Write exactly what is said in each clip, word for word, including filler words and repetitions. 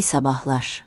sabahlar.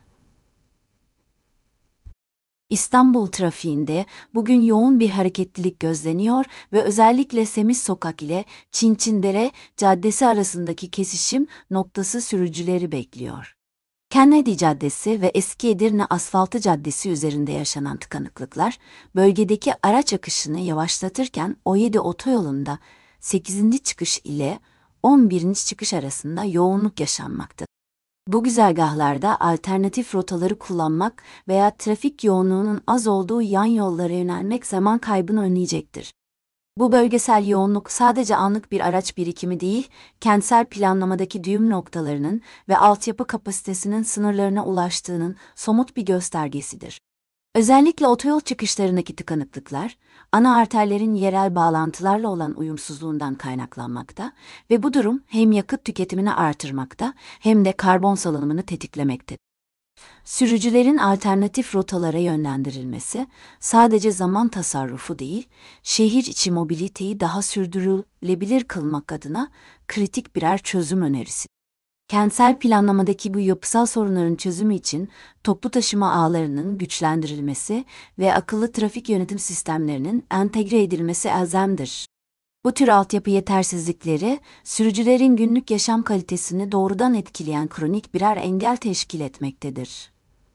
İstanbul trafiğinde bugün yoğun bir hareketlilik gözleniyor ve özellikle Semiz Sokak ile Çinçindere Caddesi arasındaki kesişim noktası sürücüleri bekliyor. Kennedy Caddesi ve Eski Edirne Asfaltı Caddesi üzerinde yaşanan tıkanıklıklar, bölgedeki araç akışını yavaşlatırken O yedi otoyolunda sekizinci çıkış ile on birinci çıkış arasında yoğunluk yaşanmaktadır. Bu güzergahlarda alternatif rotaları kullanmak veya trafik yoğunluğunun az olduğu yan yollara yönelmek zaman kaybını önleyecektir. Bu bölgesel yoğunluk sadece anlık bir araç birikimi değil, kentsel planlamadaki düğüm noktalarının ve altyapı kapasitesinin sınırlarına ulaştığının somut bir göstergesidir. Özellikle otoyol çıkışlarındaki tıkanıklıklar, ana arterlerin yerel bağlantılarla olan uyumsuzluğundan kaynaklanmakta ve bu durum hem yakıt tüketimini artırmakta hem de karbon salınımını tetiklemektedir. Sürücülerin alternatif rotalara yönlendirilmesi, sadece zaman tasarrufu değil, şehir içi mobiliteyi daha sürdürülebilir kılmak adına kritik birer çözüm önerisi. Kentsel planlamadaki bu yapısal sorunların çözümü için toplu taşıma ağlarının güçlendirilmesi ve akıllı trafik yönetim sistemlerinin entegre edilmesi elzemdir. Bu tür altyapı yetersizlikleri, sürücülerin günlük yaşam kalitesini doğrudan etkileyen kronik birer engel teşkil etmektedir.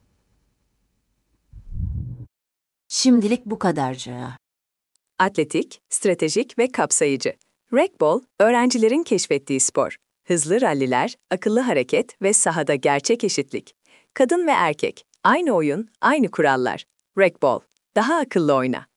Şimdilik bu kadarca. Atletik, stratejik ve kapsayıcı. Racquetball, öğrencilerin keşfettiği spor. Hızlı ralliler, akıllı hareket ve sahada gerçek eşitlik. Kadın ve erkek, aynı oyun, aynı kurallar. Racquetball, daha akıllı oyna.